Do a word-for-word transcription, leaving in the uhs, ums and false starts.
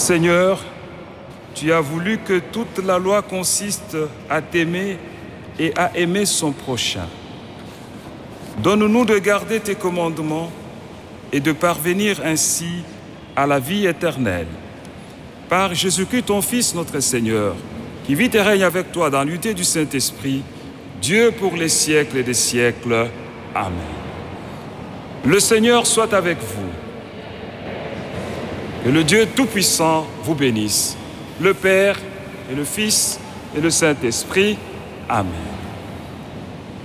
Seigneur, tu as voulu que toute la loi consiste à t'aimer et à aimer son prochain. Donne-nous de garder tes commandements et de parvenir ainsi à la vie éternelle. Par Jésus-Christ, ton Fils, notre Seigneur, qui vit et règne avec toi dans l'unité du Saint-Esprit, Dieu pour les siècles des siècles. Amen. Le Seigneur soit avec vous. Que le Dieu Tout-Puissant vous bénisse, le Père et le Fils et le Saint-Esprit. Amen.